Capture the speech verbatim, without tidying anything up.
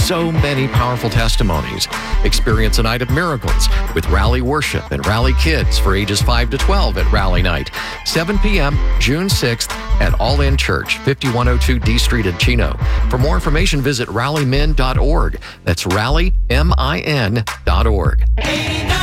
so many powerful testimonies. Experience a night of miracles with Rally Worship and Rally Kids for ages five to twelve at Rally Night. seven p.m. June sixth at All In Church, fifty-one oh two D Street in Chino. For more information, visit rally min dot org. That's rally min dot org.